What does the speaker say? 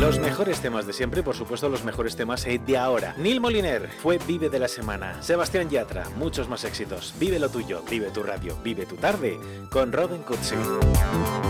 Los mejores temas de siempre y por supuesto los mejores temas de ahora. Neil Moliner fue Vive de la Semana. Sebastián Yatra, muchos más éxitos. Vive lo tuyo, vive tu radio, vive tu tarde con Robin Cutsi.